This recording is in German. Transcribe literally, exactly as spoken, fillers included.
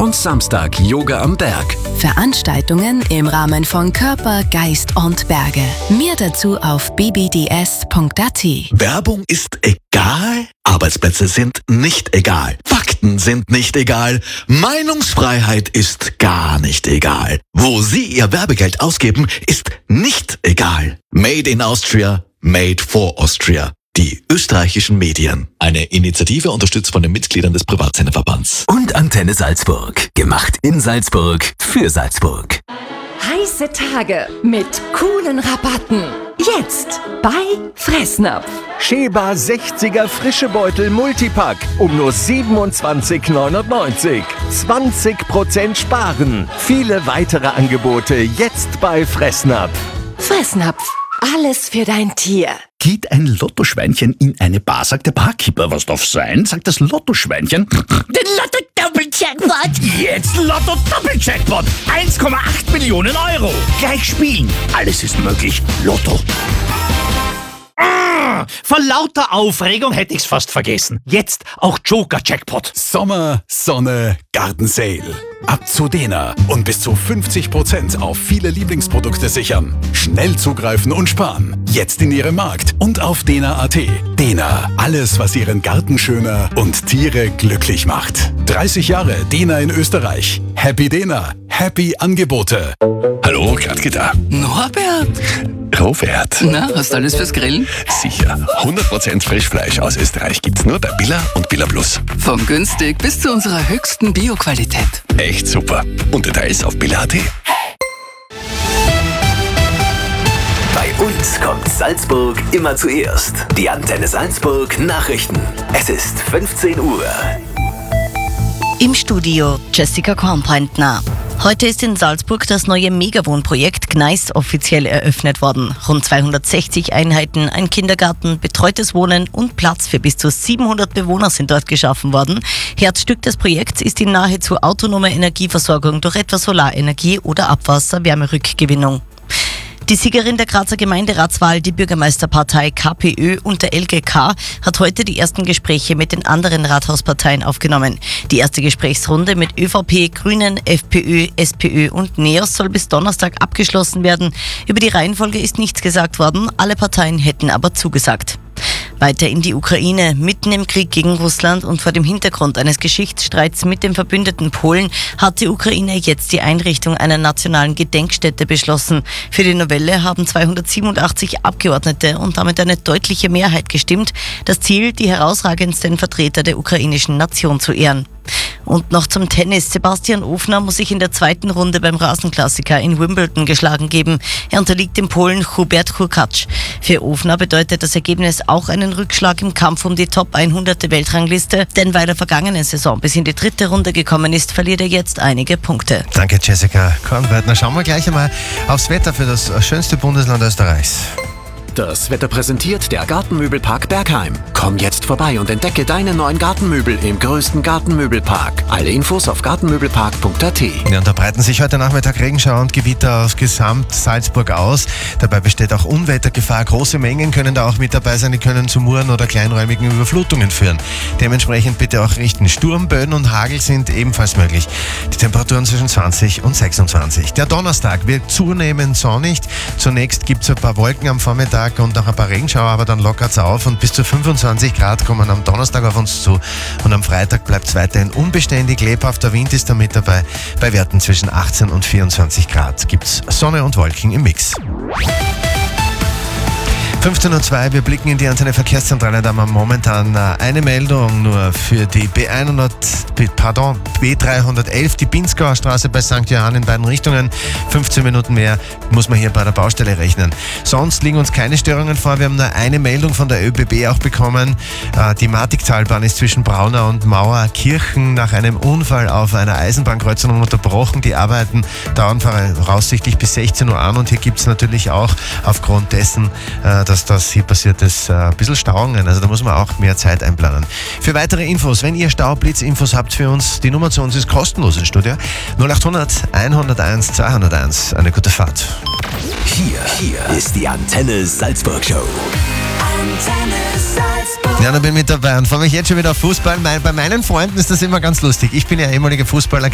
und Samstag Yoga am Berg. Veranstaltungen im Rahmen von Körper, Geist und Berge. Mehr dazu auf b b d s punkt a t. Werbung ist egal? Arbeitsplätze sind nicht egal. Fakten sind nicht egal. Meinungsfreiheit ist gar nicht egal. Wo Sie Ihr Werbegeld ausgeben, ist nicht egal. Made in Austria, made for Austria. Die österreichischen Medien. Eine Initiative unterstützt von den Mitgliedern des Privatsenderverbands. Und Antenne Salzburg. Gemacht in Salzburg für Salzburg. Heiße Tage mit coolen Rabatten. Jetzt bei Fressnapf. Schäber sechziger frische Beutel Multipack um nur siebenundzwanzig neunundneunzig. zwanzig Prozent sparen. Viele weitere Angebote jetzt bei Fressnapf. Fressnapf. Alles für dein Tier. Geht ein Lottoschweinchen in eine Bar, sagt der Barkeeper, was darf sein? Sagt das Lottoschweinchen. Den Lotto-Doppel-Jackpot! Jetzt Lotto-Doppel-Jackpot! eins Komma acht Millionen Euro! Gleich spielen! Alles ist möglich. Lotto. Ah, vor lauter Aufregung hätte ich's fast vergessen. Jetzt auch Joker-Jackpot. Sommer, Sonne, Garten Sale. Ab zu Dena und bis zu fünfzig Prozent auf viele Lieblingsprodukte sichern. Schnell zugreifen und sparen. Jetzt in Ihrem Markt und auf dena punkt a t. Dena, alles, was Ihren Garten schöner und Tiere glücklich macht. dreißig Jahre Dena in Österreich. Happy Dena. Happy Angebote. Hallo, Gradke da. Norbert. Robert. Na, hast du alles fürs Grillen? Sicher. hundert Prozent Frischfleisch aus Österreich gibt's nur bei Billa und Billa Plus. Vom günstig bis zu unserer höchsten Bio-Qualität. Echt super. Und Details auf billa punkt a t. Bei uns kommt Salzburg immer zuerst. Die Antenne Salzburg Nachrichten. Es ist fünfzehn Uhr. Im Studio Jessica Kornbreitner. Heute ist in Salzburg das neue Megawohnprojekt Gneis offiziell eröffnet worden. Rund zweihundertsechzig Einheiten, ein Kindergarten, betreutes Wohnen und Platz für bis zu siebenhundert Bewohner sind dort geschaffen worden. Herzstück des Projekts ist die nahezu autonome Energieversorgung durch etwa Solarenergie oder Abwasser-Wärmerückgewinnung. Die Siegerin der Grazer Gemeinderatswahl, die Bürgermeisterpartei K P Ö und der L G K, hat heute die ersten Gespräche mit den anderen Rathausparteien aufgenommen. Die erste Gesprächsrunde mit ÖVP, Grünen, FPÖ, SPÖ und NEOS soll bis Donnerstag abgeschlossen werden. Über die Reihenfolge ist nichts gesagt worden, alle Parteien hätten aber zugesagt. Weiter in die Ukraine. Mitten im Krieg gegen Russland und vor dem Hintergrund eines Geschichtsstreits mit dem Verbündeten Polen hat die Ukraine jetzt die Einrichtung einer nationalen Gedenkstätte beschlossen. Für die Novelle haben zweihundertsiebenundachtzig Abgeordnete und damit eine deutliche Mehrheit gestimmt. Das Ziel, die herausragendsten Vertreter der ukrainischen Nation zu ehren. Und noch zum Tennis. Sebastian Ofner muss sich in der zweiten Runde beim Rasenklassiker in Wimbledon geschlagen geben. Er unterliegt dem Polen Hubert Hurkacz. Für Ofner bedeutet das Ergebnis auch einen Rückschlag im Kampf um die Top hundert der Weltrangliste. Denn weil er vergangene Saison bis in die dritte Runde gekommen ist, verliert er jetzt einige Punkte. Danke, Jessica Kornbreitner. Schauen wir gleich einmal aufs Wetter für das schönste Bundesland Österreichs. Das Wetter präsentiert der Gartenmöbelpark Bergheim. Komm jetzt vorbei und entdecke deine neuen Gartenmöbel im größten Gartenmöbelpark. Alle Infos auf gartenmöbelpark punkt a t. Ja, und da breiten sich heute Nachmittag Regenschauer und Gewitter aus Gesamt Salzburg aus. Dabei besteht auch Unwettergefahr. Große Mengen können da auch mit dabei sein. Die können zu Muren oder kleinräumigen Überflutungen führen. Dementsprechend bitte auch richten. Sturm, Böen und Hagel sind ebenfalls möglich. Die Temperaturen zwischen zwanzig und sechsundzwanzig. Der Donnerstag wird zunehmend sonnig. Zunächst gibt es ein paar Wolken am Vormittag und noch ein paar Regenschauer, aber dann lockert es auf und bis zu fünfundzwanzig Grad kommen am Donnerstag auf uns zu und am Freitag bleibt es weiterhin unbeständig. Lebhafter Wind ist damit dabei. Bei Werten zwischen achtzehn und vierundzwanzig Grad gibt es Sonne und Wolken im Mix. fünfzehn Uhr zwei, wir blicken in die Antenne Verkehrszentrale, da haben wir momentan eine Meldung nur für die B hundert, pardon, B dreihundertelf, die Pinzgauer Straße bei Sankt Johann in beiden Richtungen. fünfzehn Minuten mehr muss man hier bei der Baustelle rechnen. Sonst liegen uns keine Störungen vor. Wir haben nur eine Meldung von der ÖBB auch bekommen. Die Matiktalbahn ist zwischen Braunau und Mauerkirchen nach einem Unfall auf einer Eisenbahnkreuzung unterbrochen. Die Arbeiten dauern voraussichtlich bis sechzehn Uhr an und hier gibt es natürlich auch aufgrund dessen, dass das hier passiert ist, ein bisschen Stauungen. Also da muss man auch mehr Zeit einplanen. Für weitere Infos, wenn ihr Staublitz-Infos habt für uns, die Nummer zu uns ist kostenlos im Studio. null acht hundert, hunderteins, zweihunderteins. Eine gute Fahrt. Hier, hier ist die Antenne Salzburg Show. Antenne Salzburg. Ja, da bin ich mit dabei und freue mich jetzt schon wieder auf Fußball. Bei meinen Freunden ist das immer ganz lustig. Ich bin ja ehemaliger Fußballer.